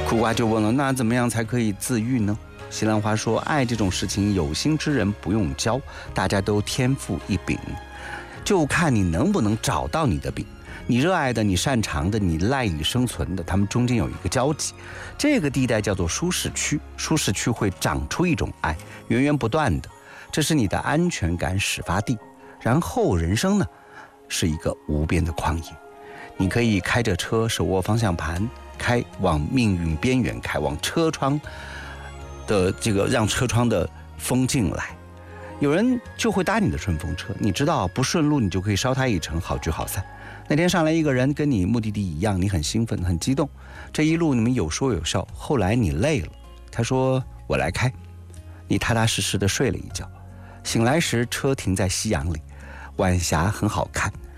苦瓜就问了，那怎么样才可以自愈呢？西兰花说，爱这种事情有心之人不用教，大家都天赋异禀，就看你能不能找到你的饼。你热爱的，你擅长的，你赖以生存的，它们中间有一个交集，这个地带叫做舒适区。舒适区会长出一种爱，源源不断的，这是你的安全感始发地。然后人生呢，是一个无边的旷野，你可以开着车，手握方向盘，开往命运边缘，开往车窗的这个让车窗的风进来。有人就会搭你的顺风车，你知道不顺路，你就可以捎他一程，好聚好散。那天上来一个人，跟你目的地一样，你很兴奋很激动，这一路你们有说有笑，后来你累了，他说我来开，你踏踏实实的睡了一觉，醒来时车停在夕阳里，晚霞很好看，